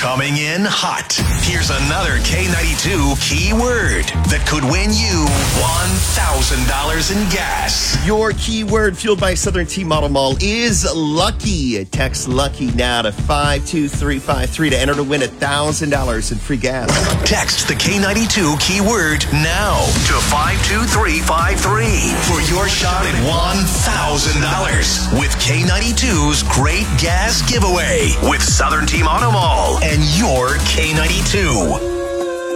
Coming in hot. Here's another K92 keyword that could win you $1,000 in gas. Your keyword fueled by Southern T Model Mall is lucky. Text lucky now to 52353 to enter to win $1,000 in free gas. Text the K92 keyword now to 52353 for your shot at $1,000 with K92's Great Gas Giveaway with Southern Team Auto Mall and your K92.